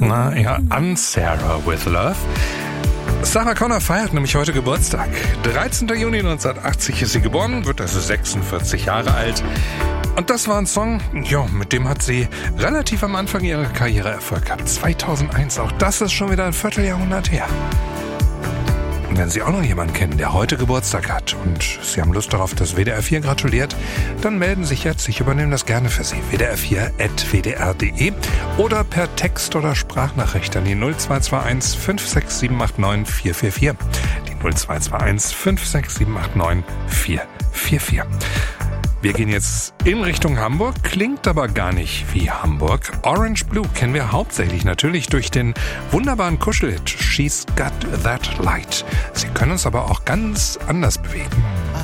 Na ja, Sarah with Love. Sarah Connor feiert nämlich heute Geburtstag. 13. Juni 1980 ist sie geboren, wird also 46 Jahre alt. Und das war ein Song, ja, mit dem hat sie relativ am Anfang ihrer Karriere Erfolg gehabt. 2001, auch das ist schon wieder ein Vierteljahrhundert her. Und wenn Sie auch noch jemanden kennen, der heute Geburtstag hat und Sie haben Lust darauf, dass WDR 4 gratuliert, dann melden Sie sich jetzt. Ich übernehme das gerne für Sie. WDR4@wdr.de oder per Text oder Sprachnachricht an die 0221 56789 444. Die 0221 56789 444. Wir gehen jetzt in Richtung Hamburg, klingt aber gar nicht wie Hamburg. Orange Blue kennen wir hauptsächlich natürlich durch den wunderbaren Kuschelhit She's Got That Light. Sie können uns aber auch ganz anders bewegen.